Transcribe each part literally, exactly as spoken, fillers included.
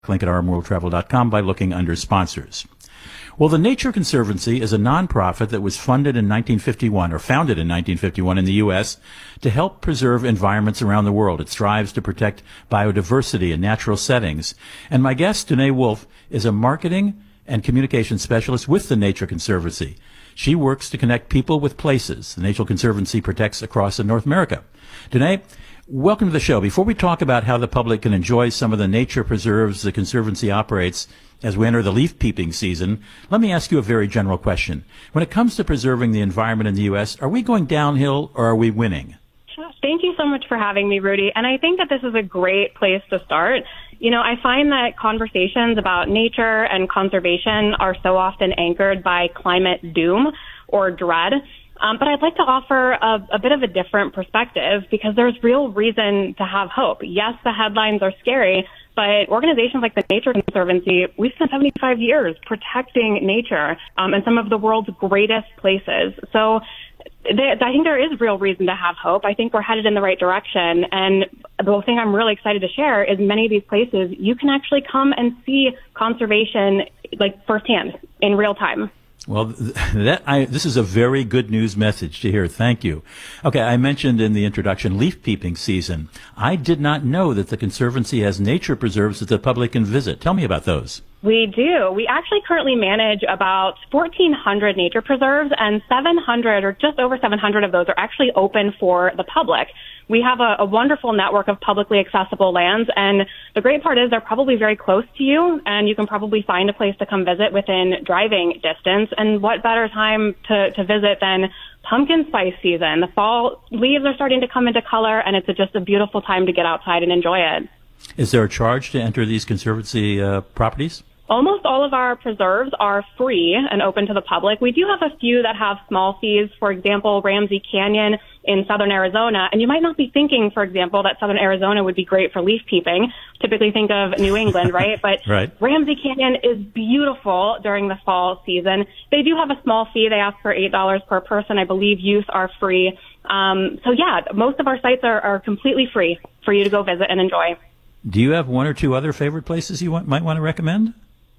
link at r m world travel dot com by looking under sponsors. Well, the Nature Conservancy is a nonprofit that was funded in nineteen fifty-one, or founded in nineteen fifty-one in the U S to help preserve environments around the world. It strives to protect biodiversity and natural settings. And my guest, Danae Wolf, is a marketing and communication specialist with the Nature Conservancy. She works to connect people with places the Nature Conservancy protects across North America. Danae, welcome to the show. Before we talk about how the public can enjoy some of the nature preserves the Conservancy operates as we enter the leaf peeping season, let me ask you a very general question. When it comes to preserving the environment in the U S, are we going downhill or are we winning? Thank you so much for having me, Rudy. And I think that this is a great place to start. You know, I find that conversations about nature and conservation are so often anchored by climate doom or dread. Um, but I'd like to offer a, a bit of a different perspective because there's real reason to have hope. Yes, the headlines are scary, but organizations like the Nature Conservancy, we've spent seventy-five years protecting nature um, in some of the world's greatest places. So they, I think there is real reason to have hope. I think we're headed in the right direction. And the thing I'm really excited to share is many of these places, you can actually come and see conservation like firsthand in real time. Well, that I, this is a very good news message to hear. Thank you. Okay, I mentioned in the introduction leaf peeping season. I did not know that the Conservancy has nature preserves that the public can visit. Tell me about those. We do. We actually currently manage about fourteen hundred nature preserves, and seven hundred or just over seven hundred of those are actually open for the public. We have a, a wonderful network of publicly accessible lands, and the great part is they're probably very close to you, and you can probably find a place to come visit within driving distance. And what better time to, to visit than pumpkin spice season? The fall leaves are starting to come into color, and it's a, just a beautiful time to get outside and enjoy it. Is there a charge to enter these Conservancy uh, properties? Almost all of our preserves are free and open to the public. We do have a few that have small fees. For example, Ramsey Canyon in southern Arizona. And you might not be thinking, for example, that southern Arizona would be great for leaf peeping. Typically think of New England, right? But right. Ramsey Canyon is beautiful during the fall season. They do have a small fee. They ask for eight dollars per person. I believe youth are free. Um, so yeah, most of our sites are, are completely free for you to go visit and enjoy. Do you have one or two other favorite places you want, might want to recommend?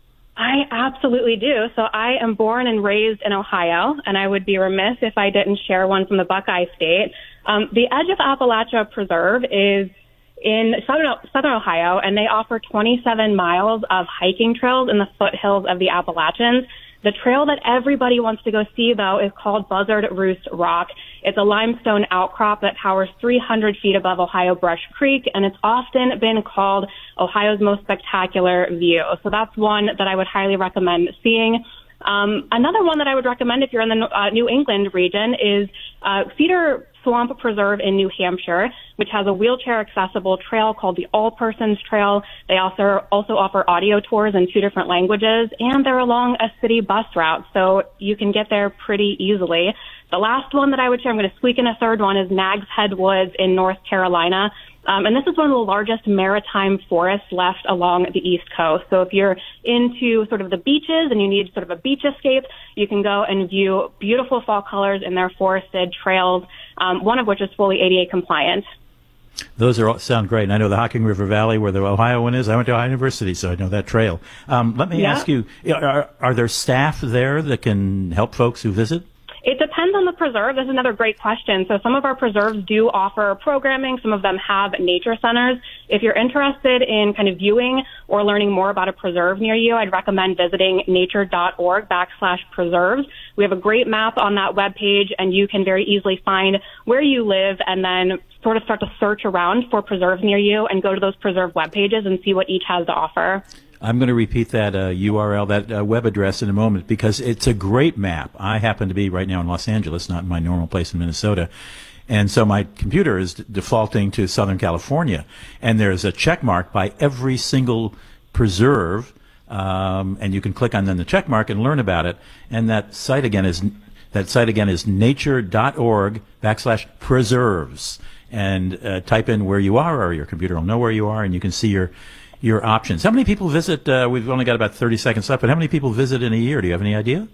I absolutely do. So I am born and raised in Ohio, and I would be remiss if I didn't share one from the Buckeye State. Um, the Edge of Appalachia Preserve is in southern, southern Ohio, and they offer twenty-seven miles of hiking trails in the foothills of the Appalachians. The trail that everybody wants to go see, though, is called Buzzard Roost Rock. It's a limestone outcrop that towers three hundred feet above Ohio Brush Creek, and it's often been called Ohio's most spectacular view. So that's one that I would highly recommend seeing. Um, another one that I would recommend if you're in the uh, New England region is uh, Cedar Swamp Preserve in New Hampshire, which has a wheelchair-accessible trail called the All Persons Trail. They also also offer audio tours in two different languages, and they're along a city bus route, so you can get there pretty easily. The last one that I would share, I'm going to squeak in a third one, is Nags Head Woods in North Carolina. Um, and this is one of the largest maritime forests left along the East Coast. So if you're into sort of the beaches and you need sort of a beach escape, you can go and view beautiful fall colors in their forested trails, um, one of which is fully A D A compliant. Those are all, sound great. And I know the Hocking River Valley, where the Ohio one is. I went to Ohio University, so I know that trail. Um, let me yeah. ask you, are, are there staff there that can help folks who visit? It depends on the preserve. This is another great question. So some of our preserves do offer programming. Some of them have nature centers. If you're interested in kind of viewing or learning more about a preserve near you, I'd recommend visiting nature.org backslash preserves. We have a great map on that webpage, and you can very easily find where you live and then sort of start to search around for preserves near you and go to those preserve web pages and see what each has to offer. I'm going to repeat that uh, U R L, that uh, web address in a moment, because it's a great map. I happen to be right now in Los Angeles, not in my normal place in Minnesota. And so my computer is d- defaulting to Southern California. And there's a check mark by every single preserve. Um, and you can click on then the check mark and learn about it. And that site again is, that site again is nature.org backslash preserves. And uh, type in where you are, or your computer will know where you are, and you can see your your options. How many people visit? Uh, we've only got about thirty seconds left, but how many people visit in a year? Do you have any idea?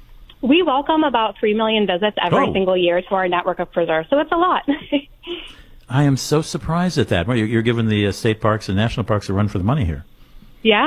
We welcome about three million visits every oh. single year to our network of preserves, so it's a lot. I am so surprised at that. Well, you're, you're giving the uh, state parks and national parks a run for the money here. Yeah.